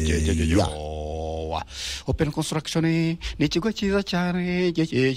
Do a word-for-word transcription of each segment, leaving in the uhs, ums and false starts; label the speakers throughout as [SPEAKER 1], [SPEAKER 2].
[SPEAKER 1] Open Construction ni ikigo cyiza cyane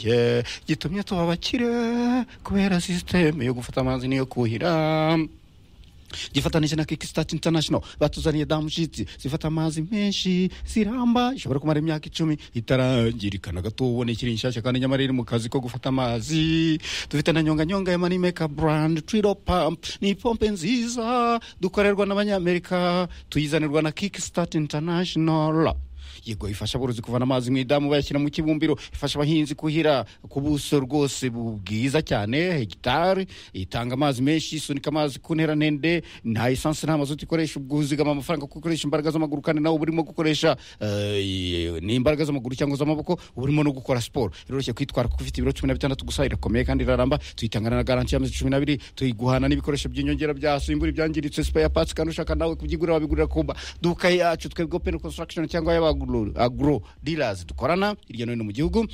[SPEAKER 1] gitumye tuba abakire kubera system yo gufata amazi niyo kuhira. Gifatanije na Kickstart International batuzaniye damu sheets zifata amazi menshi ziramba ishobora kumara imyaka icumi itarangirika na gato ubone ikiri nshyashya kandi nyamara iri mu kazi ko gufata amazi. Dufite na nyonga nyonga ya Money Maker brand Trio Pump ni pompe nziza dukorerwa n'abanyamerika tuyizanirwa na Kickstart International. Yego ifasha borozi kuvana amazi mu idamu bayashyira mu kibumbiro, ifasha abahinzi kuhira ku buso rwose bubwiza cyane hegitari, itanga amazi menshi, isunika amazi ku ntera ndende, nta essence nta mazuti ikoresha ubwuzigama amafaranga gukoresha imbaraga z'amaguru kandi nawe burimo gukoresha uh, ni imbaraga z'amaguru cyangwa z'amaboko burimo no gukora sport. Iroroshye kwitwara kuko ifite ibiro cumi na bitandatu gusa, irakomeye kandi iraramba, tuyitangana na garanti y'amezi cumi n'abiri, tuyiguhana n'ibikoresho by'inyongera byasumbura ibyangiritse spare parts kandi ushaka nawe kubyigurira wabigurira kuba duka yacu twebwe Open Construction cyangwa y'abaguru agro dealers dukorana hirya no hino mu gihugu.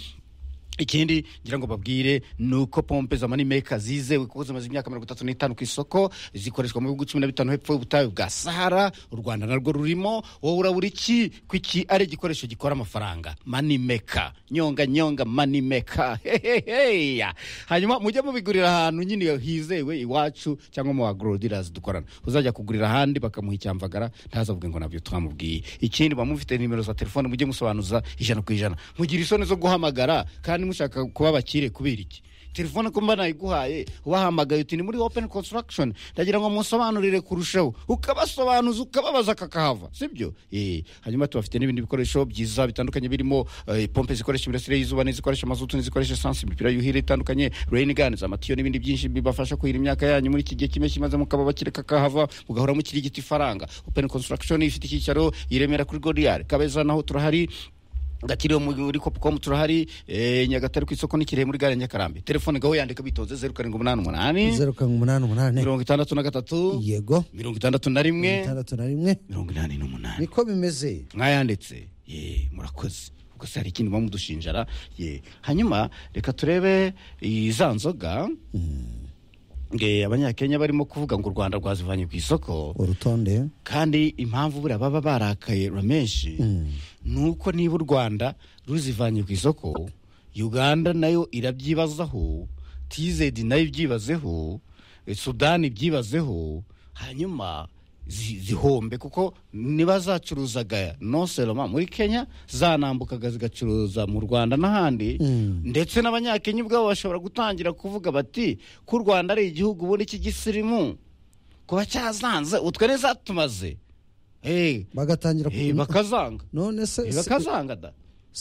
[SPEAKER 1] Ikindi ngira ngo babwire nuko pompe za Money Maker zizewe kuko zimaze imyaka mirongo itatu n'itanu ku isoko, zikoreshwa mu bihugu cumi na bitanu hepfo y'ubutayu bwa Sahara. U Rwanda narwo rurimo. Wowe urabura iki kwiki ari igikoresho gikora amafaranga? Money Maker, nyonga nyonga Money Maker. Hehehe. Hanyuma mujye mubigurira ahantu nyine hizewe iwacu cyangwa mu agro dealers dukorana. Uzajya kugurira ahandi bakamuha icyamvagara ntazavuge ngo nabyo twamubwiye. Ikindi bamufite nimero za telefone mujye musobanuza ijana ku ijana. Mugira isoni zo guhamagara kandi mushaka kuba bakire kubera iki? Telefone ko mbana iguhaye wahamagaye uti ni muri Open Construction ndagira ngo musobanurire kurushaho, ukabasobanuza ukababaza kakahava, sibyo? Eh, hanyuma tubafite n'ibindi bikoresho byiza bitandukanye birimo uh, pompe zikoresha imirasire y'izuba n'izikoresha mazutu n'izikoresha essence, imipira yuhire itandukanye, rain guns, amatiyo n'ibindi byinshi bibafasha kuhira imyaka yanyu muri iki gihe kimeshyi maze mukaba bakire kakahava mugahora mu kiri giti faranga. Open Construction ifite icyicaro iremera kuri Godiar, Kabeza naho turahari, Gatiriyo muri Copcom turahari, eh, Nyagatare ku isoko n'ikire muri gare Nyakarambi. Telefone gaho yandika bitoze zero karindwi umunani umunani
[SPEAKER 2] zero karindwi umunani umunani
[SPEAKER 1] mirongo itandatu na gatatu
[SPEAKER 2] yego
[SPEAKER 1] mirongo itandatu na rimwe
[SPEAKER 2] mirongo itandatu na rimwe
[SPEAKER 1] mirongo inani n'umunani.
[SPEAKER 2] Niko bimeze
[SPEAKER 1] mwayanditse. Ye murakoze. Ubwo se hari ikindi bamudushinjara. Ye hanyuma reka turebe izanzoga. Mm. Nge abanyakenya barimo kuvuga ngo u Rwanda rwazivanye ku isoko
[SPEAKER 2] urutonde, kandi
[SPEAKER 1] impamvu bura baba barakaye ramenshi mm. nuko niba u Rwanda ruzivanye ku isoko Uganda nayo irabyibazaho, T Z nayo ibyibazeho, Sudan ibyibazeho, hanyuma zihombe kuko niba zacuruzaga no seloma muri Kenya zanambukaga zigacuruza mu Rwanda n'ahandi mm. ndetse n'abanyakenya ubwabo bashobora gutangira kuvuga bati ku Rwanda ari igihugu ubundi cy'igisirimu kuba cyazanze utwe neza tumaze eh
[SPEAKER 2] bagatangira
[SPEAKER 1] eh bakazanga
[SPEAKER 2] none se
[SPEAKER 1] eh bakazanga da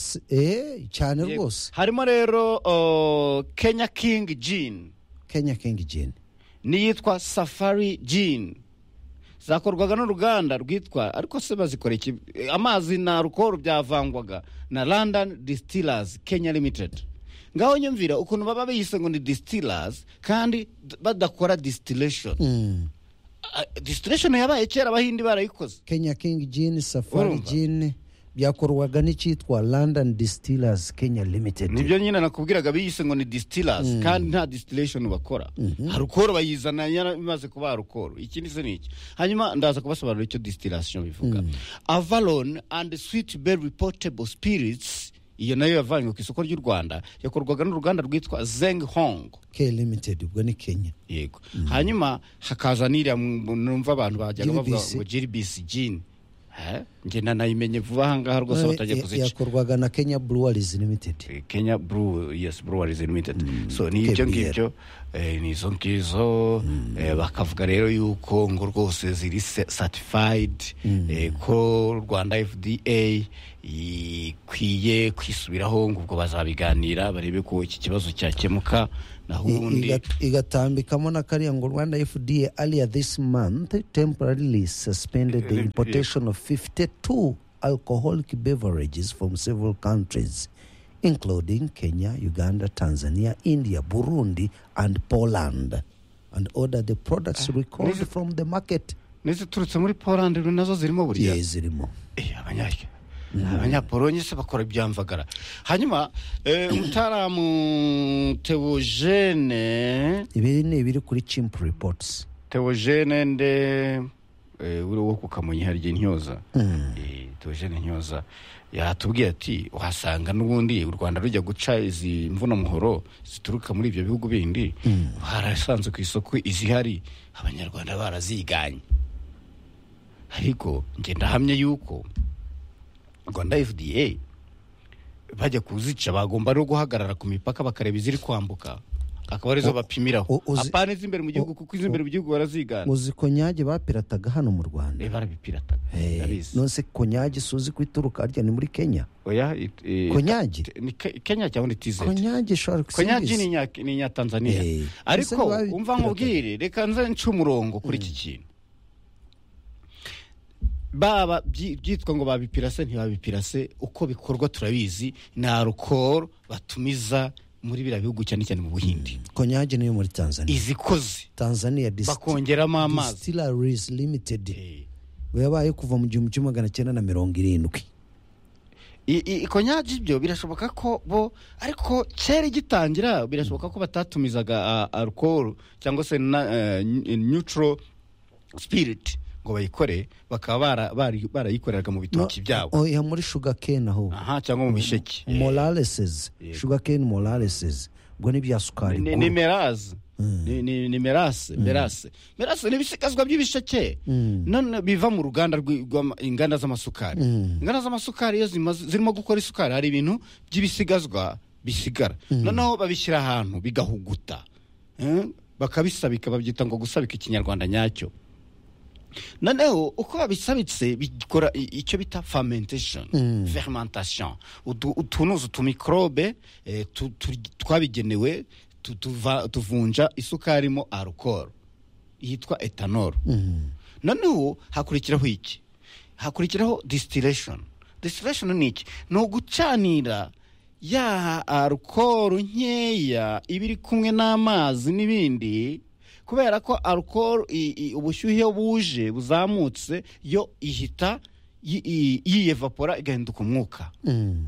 [SPEAKER 2] eh cyane rwose.
[SPEAKER 1] Harimo rero uh, Kenya King Gin,
[SPEAKER 2] Kenya King Gin
[SPEAKER 1] niyitwa Safari Gin, zakorwaga n'uruganda rwitwa ariko se bazikora iki amazi na alcohol byavangwaga na London Distillers Kenya Limited. Ngaho nyumvira ukuntu baba biyise ngo ni distillers kandi badakora distillation. Mm. Uh, distillation yabaye kera abahindi barayikoze.
[SPEAKER 2] Kenya King Gin, Safari Gin byakorwaga n'icitwa London Distillers Kenya Limited.
[SPEAKER 1] Nibyo nyine nakubwiraga biyise ngo ni distillers mm. kandi nta distillation bakora. Mm-hmm. Alcohol bayizana yamaze kuba alcohol. Ikindi se niki? Hanyuma ndaza kubasobanurira icyo distillation bivuga. Mm. Avalon and Sweet Berry Potable Spirits iyo nayo yavanywe ku isoko ry'u Rwanda yakorwaga n'uruganda rwitwa Zeng Hong
[SPEAKER 2] K Limited ubwo ni Kenya.
[SPEAKER 1] Yego. Mm. Hanyuma hakazanira numva abantu bajyaga bavuga ngo G B C Gin. Eh nge nanayimenye vuba hangaha rwose batagiye kuzica.
[SPEAKER 2] Yakorwaga na Kenya Breweries Limited.
[SPEAKER 1] Kenya Brew yes Breweries Limited. Mm. So ni ibyo ngibyo eh ni zo ngizo mm. eh, bakavuga rero yuko ngo rwose ziri certified mm. eh, ko Rwanda F D A ikwiye kwisubiraho ngo ubwo bazabiganira barebe ko iki kibazo cyakemuka nahundi
[SPEAKER 2] igatambikamo na kariya ngo Rwanda F D A earlier this month temporarily suspended the importation of fifty-two alcoholic beverages from several countries including Kenya, Uganda, Tanzania, India, Burundi and Poland and ordered the products recalled uh, from the market.
[SPEAKER 1] Nese turutse muri Poland runazo zirimo buriya.
[SPEAKER 2] Yes, zirimo.
[SPEAKER 1] Eh abanyake. Abanyapolonye se bakora byamvagara. Hanyuma eh umutaramu Theogene
[SPEAKER 2] ibiri ne ibiri kuri Chimp Reports.
[SPEAKER 1] Theogene nde eh, uri wo kukamonyi hari intyoza
[SPEAKER 2] Mm.
[SPEAKER 1] eh Theogene Ntyoza yatubwiye ati uhasanga n'ubundi u Rwanda rujya guca izi mvuno muhoro zituruka muri ibyo bihugu bindi harasanzwe ku isoko izihari abanyarwanda baraziganye ariko nge ndahamye yuko Rwanda F D A bajya kuzica bagomba no guhagarara ku mipaka bakareba iziri kwambuka akaba arizo bapimiraho
[SPEAKER 2] u- uzi-
[SPEAKER 1] apana iz'imbere mu gihugu kuko iz'imbere mu gihugu barazigana
[SPEAKER 2] uzi konyage bapirataga hano mu Rwanda
[SPEAKER 1] eh barabipirataga
[SPEAKER 2] Eh,
[SPEAKER 1] ndabizi
[SPEAKER 2] nonse konyage suzi kwituruka harya ni muri Kenya
[SPEAKER 1] oya it- eh,
[SPEAKER 2] Konyagi?
[SPEAKER 1] ta- ni Ke- Kenya cyangwa ni T Z
[SPEAKER 2] konyage shora
[SPEAKER 1] Konyagi ni nya ni nya Tanzania
[SPEAKER 2] Eh,
[SPEAKER 1] ariko
[SPEAKER 2] ese babi-
[SPEAKER 1] umva nkubwire reka nze nce umurongo kuri iki kintu baba byi- byitwa ngo babipirase ntibabipirase uko bikorwa turabizi ni alcohol batumiza muri biriya bihugu cyane cyane mu Buhindi
[SPEAKER 2] konyage niyo muri Tanzania
[SPEAKER 1] izikoze
[SPEAKER 2] Tanzania Dist-
[SPEAKER 1] bakongeramo amazi
[SPEAKER 2] Distilleries Limited
[SPEAKER 1] Eh,
[SPEAKER 2] yabaye kuva mu gihumbi kimwe magana cyenda na mirongo irindwi
[SPEAKER 1] i- i- konyagi ibyo birashoboka ko bo ariko kera igitangira birashoboka ko batatumizaga uh, alcohol cyangwa se na, uh, neutral spirit ngo bayikore bakaba bara- bari- barayikoreraga mu bitoki byabo
[SPEAKER 2] oya muri sugar cane aho
[SPEAKER 1] aha cyangwa mu bisheke
[SPEAKER 2] molasses
[SPEAKER 1] Yego.
[SPEAKER 2] sugar cane molasses ubwo ni bya sukari
[SPEAKER 1] ni
[SPEAKER 2] nkuru.
[SPEAKER 1] ni meraze ni ni ni merase merase merase ni ibisigazwa by'ibisheke
[SPEAKER 2] Mm.
[SPEAKER 1] none biva mu ruganda rw'inganda z'amasukari
[SPEAKER 2] Mm.
[SPEAKER 1] inganda z'amasukari iyo zimaze- zirimo gukora isukari hari ibintu by'ibisigazwa bisigara noneho babishyira ahantu bigahuguta Eh, bakabisabika babyita ngo gusabika ikinyarwanda nyacyo noneho uko babisabitse bikora i- icyo bita fermentation
[SPEAKER 2] Mm.
[SPEAKER 1] fermentation Utu- utunuza utumikrobe eh, tu- tu- twabigenewe tu- tuva- tuvunja isukari mo alcohol yitwa ethanol
[SPEAKER 2] Mm.
[SPEAKER 1] noneho hakurikiraho iki hakurikiraho distillation distillation ni iki ni ugucanira ya alcohol nkeya iba iri kumwe n'amazi n'ibindi kubera ko alcohol i- i- ubushyuhe buje buzamutse yo ihita yi- i- yiyevapora igahinduka umwuka
[SPEAKER 2] Mm.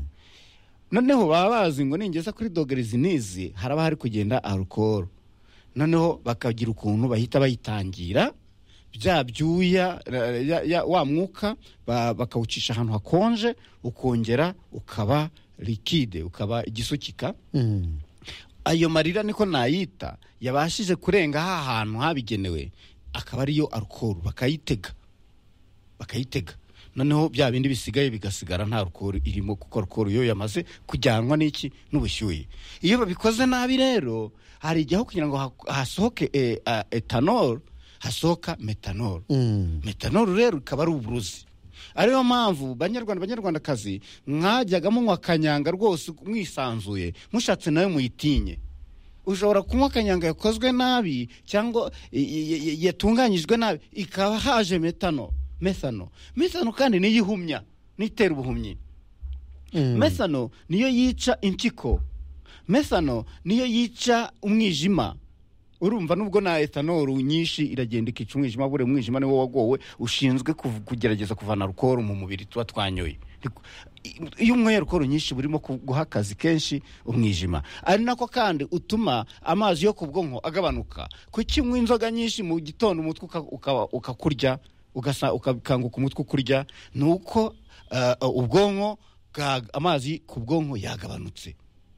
[SPEAKER 1] noneho baba bazi ngo ningeza kuri dogere zinizi haraba hari kugenda alcohol noneho bakagira ukuntu bahita bayitangira bya byuya ra- ya- ya- wa mwuka ba- bakawucisha ahantu hakonje ukongera ukaba liquide ukaba igisukika
[SPEAKER 2] Mm.
[SPEAKER 1] ayo marira niko nayita yabashije kurenga ha hantu habigenewe akaba ariyo alcohol bakayitega bakayitega noneho bya bindi bisigaye bigasigara nta alcohol irimo kuko alcohol yo yamaze kujyanwa n'iki n'ubushyuhe iyo babikoze nabi rero hari igihe aho kugira ngo ha- hasohoke eh, ah, ethanol hasohoka methanol
[SPEAKER 2] Mm.
[SPEAKER 1] methanol rero ikaba ari uburozi ariyo mpamvu banyarwanda banyarwandakazi mwajyaga munywa kanyanga rwose mwisanzuye mushatse nawe muyitinye ushobora kunywa kanyanga yakozwe nabi cyangwa i- i- i- yatunganyijwe nabi ikaba haje metano methano methano kandi niyo ihumya nitera ubuhumyi
[SPEAKER 2] Mm.
[SPEAKER 1] methano niyo yica impyiko methano niyo yica umwijima urumva nubwo na ethanol nyinshi iragenda ikica umwijima bure umwijima niwo wagowe ushinzwe kuv- kugerageza kuvana alcohol mu mubiri tuba twanyoye Niko- i- iyo unyweye alcohol nyinshi burimo ku- guha akazi kenshi umwijima ari nako kandi utuma amazi yo ku bwonko agabanuka kuki unywa inzoga nyinshi mu gitondo umutwe uka- uka- ukakurya ugasa ukakanguka umutwe ukurya ni uko eh, ubwonko bwa- amazi ku bwonko yagabanutse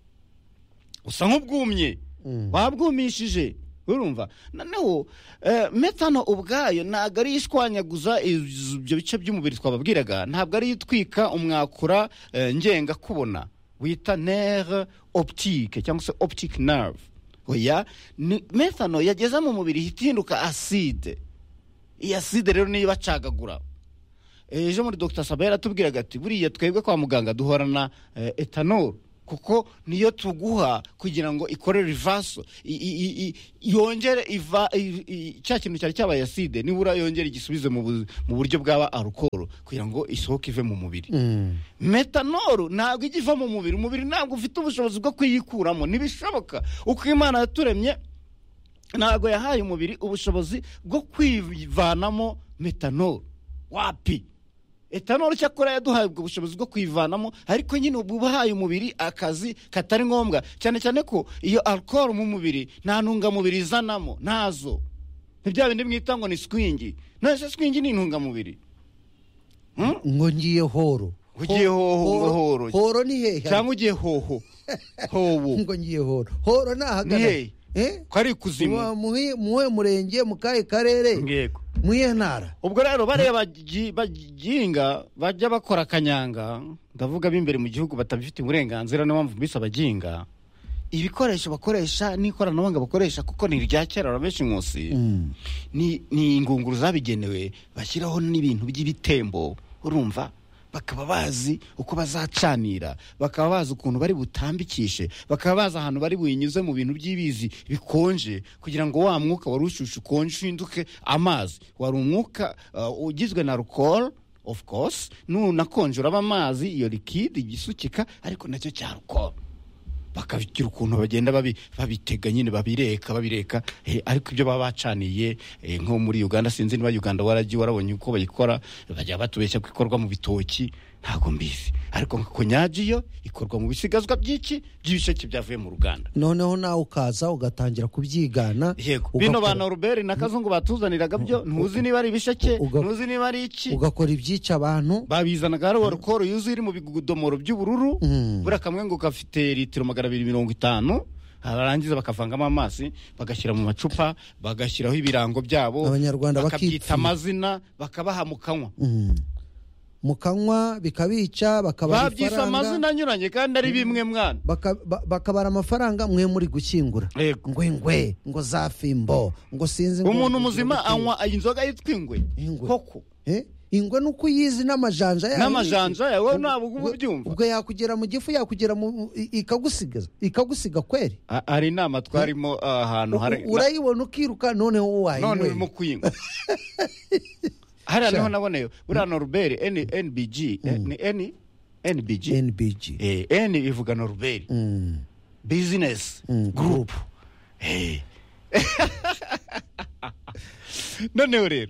[SPEAKER 1] usa nk'ubwumye
[SPEAKER 2] Mm.
[SPEAKER 1] wabwumishije urumva noneho eh, metano ubwayo ntabwo ari ishwanyaguza iz- ibyo bice by'umubiri twababwiraga ntabwo ari itwika umwakura eh, ngenga kubona wita nerve optique cyangwa se optic nerve oya ni metano yageza mu mubiri ihita ihinduka acide iyi acide rero niyo bacagagura ejo muri Dr Sabera atubwiraga ati buriya twebwe kwa muganga duhorana eh, ethanol kuko niyo tuguha kugira ngo ikore reverse i- i- i- yongere iva i- i- cya kintu cyari cyabaye acide nibura yongere igisubize mu bu- mu buryo bwaba alcohol kugira ngo isohoke ive mu mubiri
[SPEAKER 2] Mm.
[SPEAKER 1] metanol ntabwo ijya iva mu mubiri umubiri ntabwo ufite ubushobozi bwo kuyikuramo ntibishoboka uko imana yaturemye ntabwo yahaye umubiri ubushobozi bwo kwivanamo metanol wapi etanol cyakora yaduhaye ubwo bushobozi bwo kwivanamo ariko nyine ubu buhaye umubiri akazi katari ngombwa cyane cyane ko iyo alcohol mu mubiri nta ntungamubiri izanamo ntazo ntibya bindi mwita ngo ni swingi nase swingi ni intungamubiri hmm?
[SPEAKER 2] ngo ngiye horo
[SPEAKER 1] ugiye hoho horo
[SPEAKER 2] horo ni hehe
[SPEAKER 1] cyangwa ugiye hoho hobo
[SPEAKER 2] ngo ngiye horo horo nahagana
[SPEAKER 1] eh ko ari kuzimu
[SPEAKER 2] muhe murenge mu kahe karere
[SPEAKER 1] ngego
[SPEAKER 2] muye ntara
[SPEAKER 1] ubwo rero bareba baginga bajya bakora akanyanga ndavuga b'imbere mu gihugu batabifite uburenganzira no mpamvu mbisa baginga ibikoresho bakoresha n'ikoranabuhanga bakoresha kuko ni rya kera rabeshi nkusi mm. ni ni ingunguru zabigenewe bashyiraho n'ibintu by'ibitembo urumva bakaba bazi uko bazacanira bakaba bazi ukuntu bari butambikishe bakaba bazi ahantu bari buyinyuze mu bintu by'ibizi bikonje kugira ngo wa mwuka wari ushushe ukonje uhinduke amazi wari umwuka uh, ugizwe na alcohol of course nunakonje uraba amazi iyo liquide igisukika ariko nacyo cya alcohol bakabigira ukuntu bagenda babi babitega nyine babireka babireka eh, ariko ibyo baba bacaniye eh, nko muri Uganda sinzi niba Uganda waraji warabonye uko bayikora bajya batubeshya kwikorwa mu bitoki ntago mbizi ariko konyagiyo ikorwa mu bisigazwa by'iki by'ibisheke byavuye mu Ruganda
[SPEAKER 2] noneho nawe ukaza ugatangira kubyigana
[SPEAKER 1] yego bino bana Robert na Kazungu batuzaniraga byo ntuzi niba ari ibisheke ntuzi niba ari iki
[SPEAKER 2] ugakora ibyica abantu
[SPEAKER 1] babizanaga ari alcohol yuzuye iri mu bigudomoro by'ubururu mm. bura kamwe ngo gafite litiro magana abiri mirongo itanu barangiza bakavangamo amazi bagashyira mu macupa bagashyiraho ibirango byabo
[SPEAKER 2] abanyarwanda
[SPEAKER 1] bakabyita amazina bakabaha mu kanwa
[SPEAKER 2] mm. mukanywa bikabica bakabara
[SPEAKER 1] babyisa amazina anyuranye kandi ari bimwe mwana
[SPEAKER 2] bakabara amafaranga mwe muri gukingura ngwe ngwe ngo za fimbo ngo sinzi
[SPEAKER 1] umuntu muzima anywa inzoga yitwa ingwe koko
[SPEAKER 2] eh ingwe nuko yizi n'amajanja yawe
[SPEAKER 1] n'amajanja yawe nabo ubyumva
[SPEAKER 2] ubwo yakugera mu gifu yakugera mu ikagusigaza ikagusiga kweri
[SPEAKER 1] ari inama twarimo ahantu hari
[SPEAKER 2] urayibona ukiruka none wowe wayiwe
[SPEAKER 1] none mu kwinga hari naho naboneyo buriya Norbert N B G ni N N B G
[SPEAKER 2] N B G
[SPEAKER 1] eh N ivuga Norbert business group eh none rero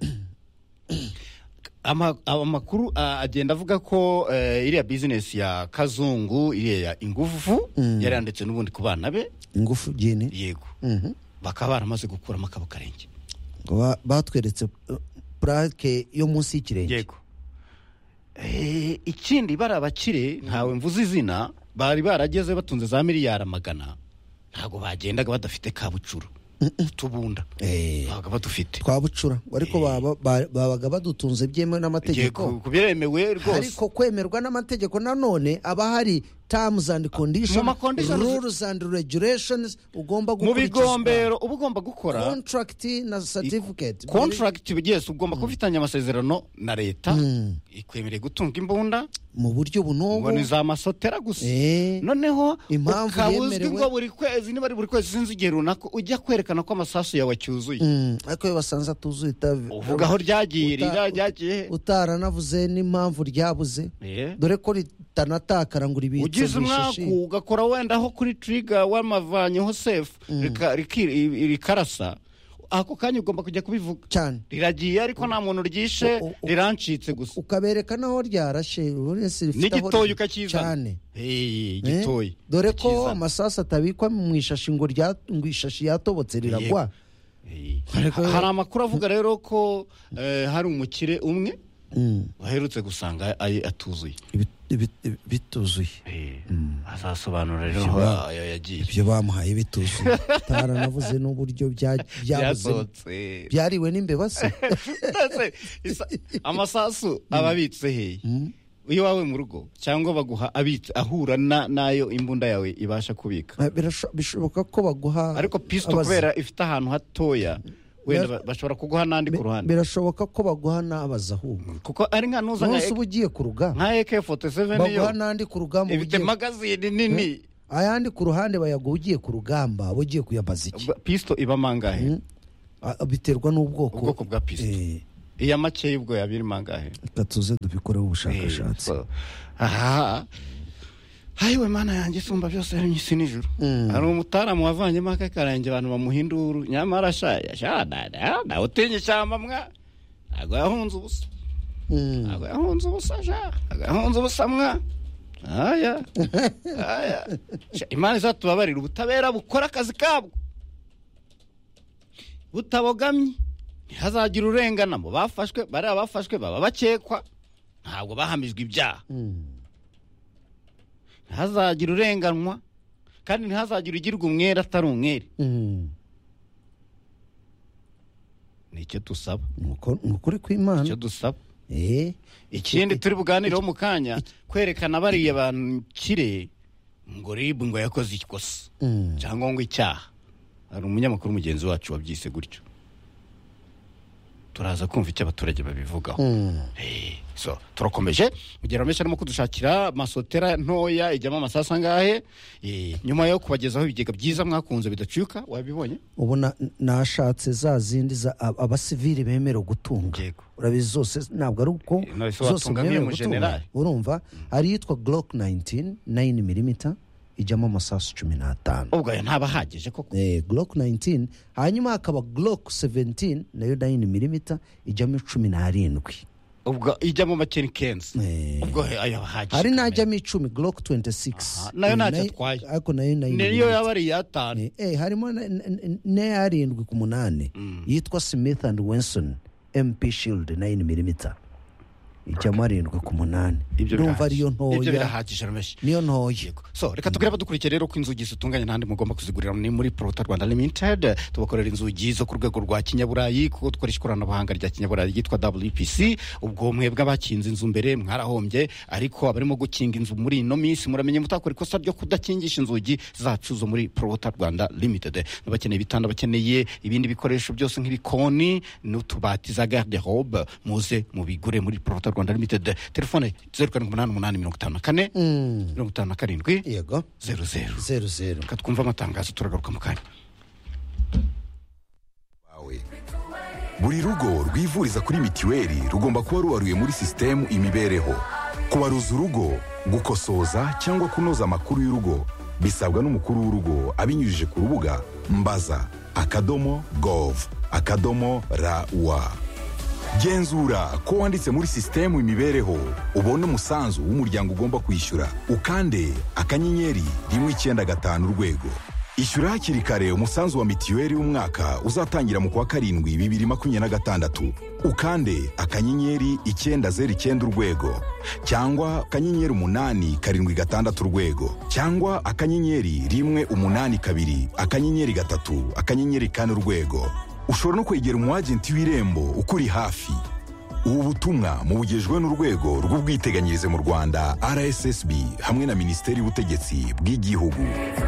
[SPEAKER 1] ama amakuru agenda avuga ko iriya business ya Kazungu iriya ingufu yarandetse n'ubundi ku bana be
[SPEAKER 2] ingufu gene
[SPEAKER 1] yego bakaba baramaze gukura makabo karenge
[SPEAKER 2] batweretse plaque yo munsi y'ikirenge
[SPEAKER 1] yego eh ikindi barabakire ntawe mvuze izina bari barageze batunze za miliyari amagana ntago bagendaga badafite kabucuru tubunda
[SPEAKER 2] eh
[SPEAKER 1] baga badufite
[SPEAKER 2] twabucura ariko baba babaga badutunze byemewe n'amategeko
[SPEAKER 1] kubiremewe rwose
[SPEAKER 2] ariko kwemerwa n'amategeko nanone aba hari terms and conditions rules and regulations ugomba
[SPEAKER 1] gukurikiza mu bigombero ubugomba gukora
[SPEAKER 2] contract na certificate
[SPEAKER 1] contract yes ugomba kufitanya amasezerano na leta ikwemereye gutunga imbunda
[SPEAKER 2] mu buryo bunobo
[SPEAKER 1] ngo ni za masotera gusa noneho
[SPEAKER 2] impamvu yemerewe
[SPEAKER 1] ngo buri kwezi ni bari buri kwezi sinzi igihe runaka ujya kwerekana ko amasasu yawe cyuzuye
[SPEAKER 2] ariko basanze atuzuye itavi
[SPEAKER 1] uvuga aho ryagiye ryagiye
[SPEAKER 2] utaranavuze n'impamvu ryabuze dore ko ritanatakara ngo ribitse
[SPEAKER 1] ugize umwaka ugakora wenda aho kuri trigger wamavanyeho safe rikarasa ako kanya ugomba kujya kubivuga
[SPEAKER 2] cyane
[SPEAKER 1] riragiye ariko nta muntu ryishe rirancitse gusa
[SPEAKER 2] ukabereka naho ryarashe urese
[SPEAKER 1] rifite aho n'igitoyi ukakizana
[SPEAKER 2] cyane
[SPEAKER 1] eh gitoyi
[SPEAKER 2] dore ko amasasa atabikwa mu ishashi ngo rya ngo ishashi yatobotse riragwa
[SPEAKER 1] hari amakuru avuga rero ko hari umukire umwe waherutse gusanga atuzuye
[SPEAKER 2] bituzuye
[SPEAKER 1] azasobanura rero ayo yagiye
[SPEAKER 2] ibyo bamuhaye bituzuye taranavuze n'uburyo byabuze byariwe n'imbeba se
[SPEAKER 1] amasasu ababitse hehe iyo wawe mu rugo cyangwa baguha abitse ahura nayo imbunda yawe ibasha kubika
[SPEAKER 2] bishoboka ko baguha
[SPEAKER 1] ariko pisto kubera ifite ahantu hatoya wenda bashobora kuguha nandi ku ruhande
[SPEAKER 2] birashoboka ko baguha nabaza ahubwo
[SPEAKER 1] kuko ari nka nuza
[SPEAKER 2] nka ubugiye ku rugamba
[SPEAKER 1] nka A K forty-seven yo
[SPEAKER 2] baguha nandi ku rugamba
[SPEAKER 1] ugiye magazine nini
[SPEAKER 2] ayandi ku ruhande bayagugiye ku rugamba ugiye kuyabaza iki
[SPEAKER 1] pisto iba mangahe
[SPEAKER 2] biterwa n'ubwoko
[SPEAKER 1] ubwoko bwa pisto iya make y'ubwo yabiri mangahe
[SPEAKER 2] tatuze dubikoreho ubushakashatsi
[SPEAKER 1] aha hayiwe mana yanjye sumba byose ari nyisi nijuru ari umutaramu wavanyemo akakarenge abantu bamuhinduru nyamara shaya shada da utinye cyamba mwa ago yahunze ubusa ago yahunze ubusa sha ago yahunze ubusa mwa aya aya imana izatubabarira ubutabera bukora akazi kabwo butabogamye ntihazagira urengana mu bafashwe bari abafashwe baba bakekwa ntabwo bahamijwe ibyaha ntihazagira urenganwa kandi ntihazagira ugirwa umwere atari umwere nicyo dusaba
[SPEAKER 2] ukuri kw'Imana
[SPEAKER 1] nicyo dusaba
[SPEAKER 2] eh
[SPEAKER 1] ikindi turi buganireho mu kanya kwerekana bariya bankire ngo ribu ngo yakoze ikosa cyangwa ngo icyaha hari umunyamakuru mugenzi wacu wabyise gutyo turaza kumva icyo abaturage babivugaho eh so turakomeje ugera mesha arimo kudushakira masotera ntoya ijyamo amasasa ngahe eh nyuma yo kubagezaho ibigega byiza mwakunze bidacuka wabibonye
[SPEAKER 2] ubona nashatse za zindi za abasivili bemera gutunga urabizi zose ntabwo ari uko
[SPEAKER 1] zose mu general
[SPEAKER 2] urumva ari yitwa Glock nineteen nine millimeter ijyamo amasasu cumi n'atanu
[SPEAKER 1] ubwo ntaba hagije koko
[SPEAKER 2] eh Glock nineteen hanyuma hakaba Glock seventeen nayo nine millimeter ijyamo cumi n'arindwi
[SPEAKER 1] ubwo ijyamo makeni kenzi ubwo ayo hagije
[SPEAKER 2] hari najyamo icumi Glock twenty-six
[SPEAKER 1] nayo ntacyo twaye
[SPEAKER 2] ariko nayo nine
[SPEAKER 1] niyo yabari yatanu
[SPEAKER 2] eh harimo ne arindwi ku munane yitwa Smith and Wesson M P Shield nine millimeter ijyamo arindwi ku munani ndumva ariyo ntoya
[SPEAKER 1] ibyo birahagije rameshi
[SPEAKER 2] niyo ntoya
[SPEAKER 1] so reka tugire abadukurikira rero ko inzugi zitunganye ntandi mugomba kuzigurira ni muri Prota Rwanda Limited tubakorera inzugi zo ku rwego rwa kinyaburayi kuko dukoresha ikoranabuhanga rya kinyaburayi ryitwa W P C ubwo mwebwe abakinze inzu mbere mwarahombye ariko abarimo gukinga inzu muri ino minsi muramenye mutakora ikosa ryo kudakingisha inzugi zacu zo muri Prota Rwanda Limited bakeneye bitanda bakeneye ibindi bikoresho byose nk'ibikoni n'utubati za garde-robe muze mubigure muri Prota Rwanda Limited telefone zero karindwi umunani umunani mirongo itanu na kane mirongo itanu na karindwi
[SPEAKER 2] yego
[SPEAKER 1] zero zero
[SPEAKER 2] zero zero
[SPEAKER 1] katwumva amatangazo turagaruka mu kanya
[SPEAKER 3] buri rugo rwivuriza kuri mitiweli rugomba kuba ruwaruye muri sisitemu imibereho kubaruza urugo gukosoza cyangwa kunoza amakuru y'urugo bisabwa n'umukuru w'urugo abinyujije ku rubuga mbaza akadomo gov akadomo rawa genzura ko wanditse muri sisitemu imibereho ubone umusanzu w'umuryango ugomba kwishyura ukande akanyenyeri rimwe icyenda gatanu urwego ishyura hakiri kare umusanzu wa mitiweli w'umwaka uzatangira mu kwa karindwi bibiri makumyabiri na gatandatu ukande akanyenyeri icyenda zeru icyenda urwego cyangwa akanyenyeri umunani karindwi gatandatu urwego cyangwa akanyenyeri rimwe umunani kabiri akanyenyeri gatatu akanyenyeri kane urwego ushobora no kwegera umwagenti w'irembo ukuri hafi ubu butumwa mubugejwe n'urwego rw'ubwiteganyirize mu Rwanda R S S B hamwe na Minisiteri y'Ubutegetsi bw'Igihugu.